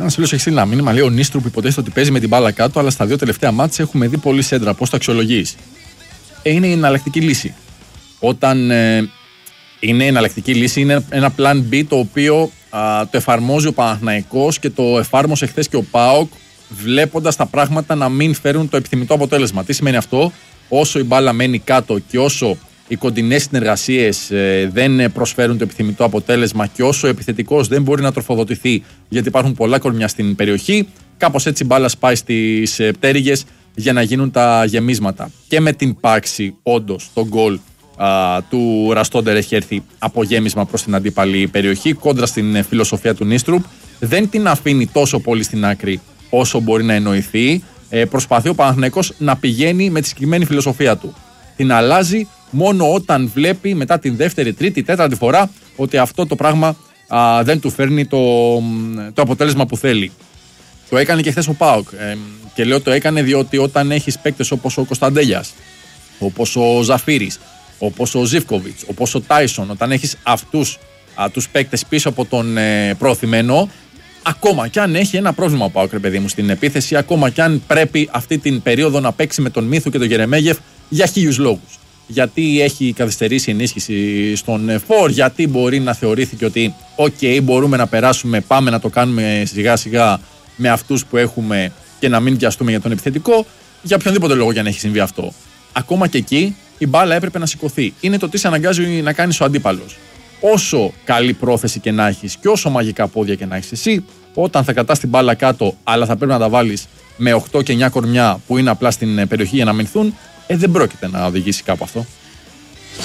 Ένα φίλο έχει στείλει ένα μήνυμα, λέει: ο Νίστρουπ υποτίθεται ότι παίζει με την μπάλα κάτω, αλλά στα δύο τελευταία μάτια έχουμε δει πολύ σέντρα. Πώς το αξιολογείς? Είναι η εναλλακτική λύση. Όταν είναι η εναλλακτική λύση, είναι ένα plan B το οποίο το εφαρμόζει ο Παναθηναϊκός και το εφάρμοσε χθες και ο ΠΑΟΚ, βλέποντας τα πράγματα να μην φέρουν το επιθυμητό αποτέλεσμα. Τι σημαίνει αυτό? Όσο η μπάλα μένει κάτω και όσο οι κοντινές συνεργασίες δεν προσφέρουν το επιθυμητό αποτέλεσμα και όσο ο επιθετικός δεν μπορεί να τροφοδοτηθεί γιατί υπάρχουν πολλά κορμιά στην περιοχή, κάπως έτσι η μπάλα σπάει στις πτέρυγες για να γίνουν τα γεμίσματα. Και με την πάξη, όντως, το γκολ του Ραστόντερ έχει έρθει από γέμισμα προς την αντίπαλη περιοχή, κόντρα στην φιλοσοφία του Νίστρουπ. Δεν την αφήνει τόσο πολύ στην άκρη όσο μπορεί να εννοηθεί. Προσπαθεί ο Παναθηναϊκός να πηγαίνει με τη συγκεκριμένη φιλοσοφία του. Την αλλάζει μόνο όταν βλέπει μετά την δεύτερη, τρίτη, τέταρτη φορά ότι αυτό το πράγμα δεν του φέρνει το αποτέλεσμα που θέλει. Το έκανε και χθες ο ΠΑΟΚ. Και λέω το έκανε διότι όταν έχεις παίκτες όπως ο Κωνσταντέλιας, όπως ο Ζαφύρης, όπως ο Ζίβκοβιτς, όπως ο Τάισον, όταν έχεις αυτούς τους παίκτες πίσω από τον προωθημένο, ακόμα κι αν έχει ένα πρόβλημα ο ΠΑΟΚ, ρε παιδί μου, στην επίθεση, ακόμα κι αν πρέπει αυτή την περίοδο να παίξει με τον Μίθου και τον Γερεμέγεφ για 1000 λόγους. Γιατί έχει καθυστερήσει ενίσχυση στον φόρ, γιατί μπορεί να θεωρήθηκε ότι μπορούμε να περάσουμε, πάμε να το κάνουμε σιγά σιγά με αυτούς που έχουμε και να μην βιαστούμε για τον επιθετικό, για οποιονδήποτε λόγο για να έχει συμβεί αυτό. Ακόμα και εκεί η μπάλα έπρεπε να σηκωθεί. Είναι το τι σε αναγκάζει να κάνεις ο αντίπαλος. Όσο καλή πρόθεση και να έχεις και όσο μαγικά πόδια και να έχεις εσύ, όταν θα κρατάς την μπάλα κάτω, αλλά θα πρέπει να τα βάλεις με 8 και 9 κορμιά που είναι απλά στην περιοχή για να μηνθούν, δεν πρόκειται να οδηγήσει κάπου αυτό.